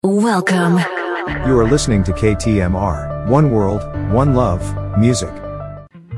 Welcome. You are listening to KTMR, One World, One Love, Music.